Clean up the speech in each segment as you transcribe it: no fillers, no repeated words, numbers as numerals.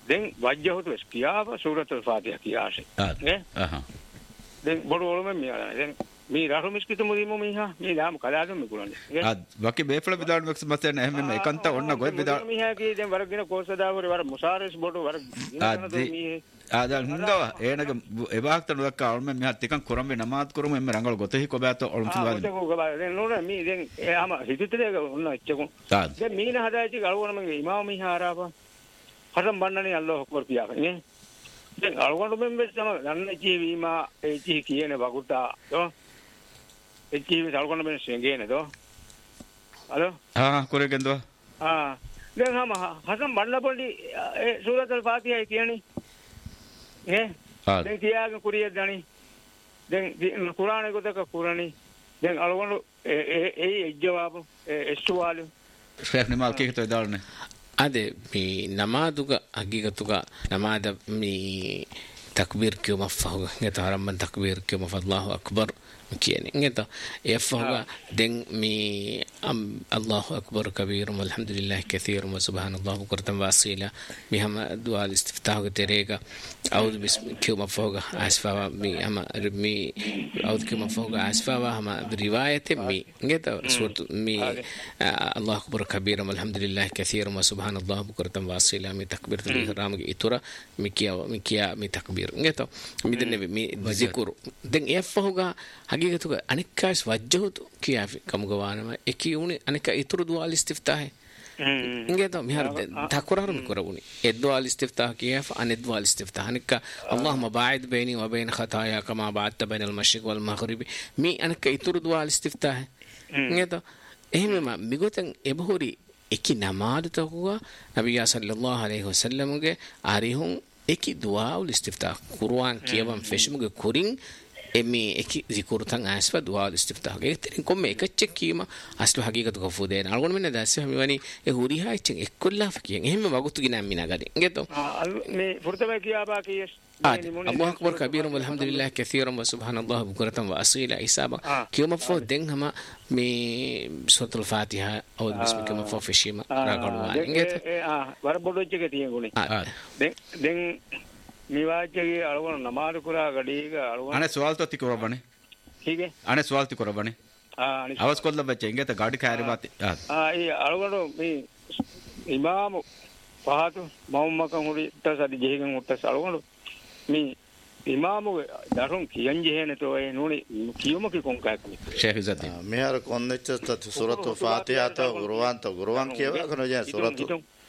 දැන් වජ්ජහුතු ස්කියාව සූරතුල් ෆාතිහා කියාෂේ නේ දැන් බොරු වලම මියලා දැන් මේ රහු මිස්කිතු මුදිමු මිහා මේ දාම කලාදම මිකුලන්නේ වකි බේෆල බිදාන මක්ස් මතන එහෙම එකන්ත ඔන්න ගොයි බිදා මිහා කී දැන් වරගෙන කෝසදාවර වර මුසාරස් බොඩු වර ආදල් හුංගව ඒනක එවාක්ත නුදක්ක ඔල්ම මිහා තිකන් කුරම්බේ නමාත් කුරම එම්ම රංගල ගොතෙහි කොබෑත ඔල්ම තුවාද දැන් නෝන මේ දැන් එයාම හිතිතේ ඔන්න එච්චකො දැන් මීන හදායිති ගලවන මගේ ඉමාම මිහා ආරාපා හරම් බන්නනේ අල්ලාහ් අක්බර් කියාගෙන දැන් අලුගොඩ මෙම්බස් තම ගන්න ජීවීමා ඒ ජී කියන වගුටා තෝ ඒ ජීවි අලුගොඩ මෙන් සෙන්ගේන තෝ අලෝ කොරගෙන්දෝ දැන් හම හසම් බන්න පොඩි ඒ සූරතුල් ෆාතිහා කියන්නේ නේ දැන් කියාගෙන කුරිය දණි දැන් කුරානේ ගොතක කුරණි දැන් අලුගොඩ ඒ ජවාබ ඒ සුවාලු ෂේඛ් නිමාල් කීකතෝ දාල්නේ අదే මේ නමාදුක අගිගතුක නමාද මේ takbir කියවම ෆහුග නතරම්මන් takbir කියවම අල්ලාහු අක්බර් කියන්නේ නේද ඒ ෆහුග දැන් මේ අල්ලාහු අක්බර් කබීර් වල්හම්දුලිල්ලාහ් කثير වසුබ්හානල්ලාහ් කුර්තම් වාසීලා මිහම දුආ ඉස්තිෆ්තාහ් ගතරේක أعوذ بسم كيوم فوق أسفا مي أما مي أعوذ كيوم فوق أسفا وهم برواية مي نجت سورة مي الله أكبر كبيرا والحمد لله كثيرا وسبحان الله بكرة واصيلا مي تكبير الإحرام إتورا مي كيا مي تكبير نجت مي دنيا مي ذكر دين يفوق حقيقة أنك كاس وجهه كيا في كم جوانا ما إكيوني أنك إتورا دعاء الاستفتاح إنجد مهار تكرر مكروني الدعاء الاستفتاح كيف عن الدعاء الاستفتاح أنك اللهم باعد بيني وبين خطايا كما بعدت بين المشرق والمغرب مي أنك يطور دعاء الاستفتاح إنجد إهم ما بيقولن إبهوري إكي نماد تقوى نبي صلى الله عليه وسلم أريهم إكي دعاء الاستفتاح قرآن كيفم فيشمك كورين එමේ එක zikrutan asfa dua istiftah ගෙතරින් කොම්ම එකච්ච කීම අස්ලු හකීකතු කෆුදේන අලගොන මෙන්න දැස්ස මෙවනි ඒ හුරිහා ඉච්ච එක්කොල්ලා කියෙන් එහෙම වගුතු ගිනම් මිනා ගදී ගෙතෝ මේ ෆුර්තම කියාබා කීස් الله أكبر كبيرا والحمد لله كثيرا وسبحان الله بكرة وأصيلا إسابة كيوم فو دين هما مي سورة الفاتحة أو بسم كيوم فو في شيما راقلوا إنجت وربولو جكتي يقولي دين میواجی අලවන නමාද කුරා ගඩීක අලවන අනේ සවාල් තොති කරබනේ ठीक है අනේ සවාල් ති කරබනේ අවස් කොල්ල බච්ච ඉංගෙත ගාඩි කාරි බත් ඒ අලවන මේ ඉමාම පහතු මවුම්මක හුරි තසදි ජෙහිගෙන් උත්තස අලවන මේ ඉමාම දරුන් කියන් ජෙහෙන තෝ ඒ නෝනි කියොම කි කොන්කයක් ෂේඛ් ඉසත් මෙහර කොන්නෙච්ච සූරතු ෆාතිහා ත ගුරුවන් කියවා කන ජය සූරතු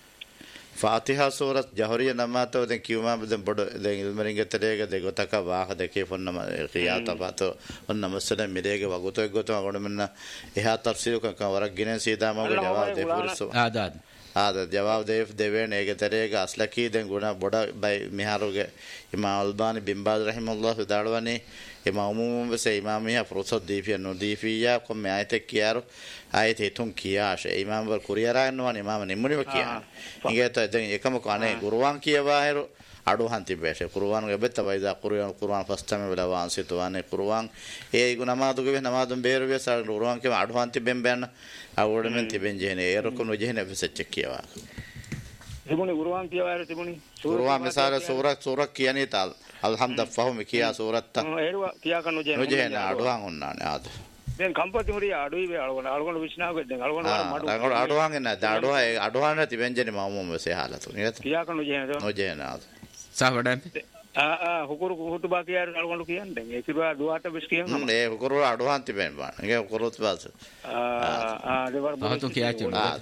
ෆාතිහා සූරත් ජහරිය නමාතෝ දැන් කියුමා දැන් බොඩ දැන් ඉල්මරින්ගෙතරේක දෙගොතක වාහ දෙකේ ෆොන්නම රියාතපත ඔන්න මස්සල මිරේක වගොතෝ ගොතෝ අගොඩ එහා තෆ්සීරක වරක් ගෙන සීදාමගේ ජවාබ් දෙපුරසෝ ආද ජවාබ් දෙවෙන ඒකතරේක අස්ලකී දැන් ගුණ බොඩ බයි මිහාරුගේ ඉමාම් අල්බානි බින් බාස් රහිමහුල්ලාහ් දාඩවනේ ඉමාම් මුම්බසේ ඉමාමියා ප්‍රොසොත් දීෆිය නොදීෆියා කොම් ආයත කියාරු ආයත හිතුන් කියාෂ ඉමාම් වර කුරියරා යනවා ඉමාම නිමුනිව කියා ඉංගේත දැන් එකම කනේ ගුරුවන් කියවාහෙරු අඩු හන්ති බැෂේ කුර්ආන් ගෙබෙත වයිදා කුර්ආන් ෆස්ටම වල වාන්සිත වනේ කුර්ආන් ඒ ගුණමාදු ගෙ නමාදුම් බේරුවේ සල් කුර්ආන් කෙම අඩු හන්ති බෙන් බැන්න අවුඩෙන් තිබෙන් ජෙනේ ඒරකොන ජෙනේ ෆසෙච් කියවා තිබුණේ කුර්ආන් කියවාහෙරු තිබුණේ කුර්ආන් මිසාර සූරත් කියන්නේ තල් අල්හම්ද ෆහුම කියා සූරත් ඒරුවා කියා කනු ජෙනේ අඩුවන් උන්නානේ ආද දැන් කම්පති මුරිය අඩුයි වේ අලගොන විශ්නාවෙ දැන් අලගොන මඩු අඩුවන් නැද අඩුවන් නැති වෙන්ජනේ මම මෙසේ හාලතු නේද කියා කනු ජෙනේ නොජේන ආද සාවඩම් හුකුරු හුතුබා කියාර අලගොන කියන්නේ දැන් ඒ කිරුවා දුවාට බස් කියනවා ඒ හුකුරු අඩුවන් තිබෙන බා ඒ හුකුරුත් බස් දෙවර බහතු කියා චුනා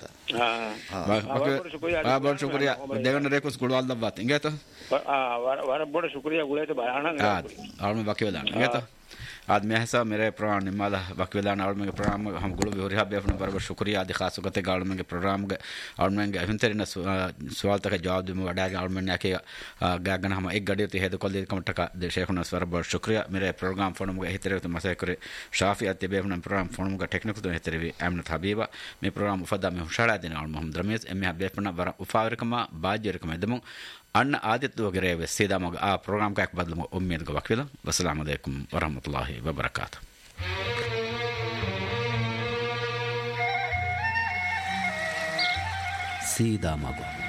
බා शुक्रिया देवन रेकुस गुडवाल दबात इंगे तो वර බොඩ शुक्रिया ගුලේ तो බාහනන් और मैं बाकी वाला इंगे तो आदमी ऐसा मेरे प्रोग्राम निमाला वकीला और मेरे प्रोग्राम हम गुलो भी हो रहा बेफन बराबर शुक्रिया आदि खास करते गाड़ में प्रोग्राम और मैं हिंतरिन सवाल तक जवाब दूँ वडा और मैंने के गागन हम एक गड़ी होती है तो कल कम टका शेख बराबर शुक्रिया मेरे प्रोग्राम फोन में हितरे तो मसा करे शाफी आते बेफन प्रोग्राम फोन में टेक्निक तो हितरे भी एमन हबीबा मैं प्रोग्राम उफदा में हुशारा दिन और मोहम्मद रमीज एम बेफन बरा उफारकमा बाजरकमा दमो अन्न आदित्य वगैरह सीधा मग आ प्रोग्राम का एक बदल उम्मीद का वकील अस्सलाम वालेकुम वरहमतुल्लाहि वबरकातुहू सीधा मग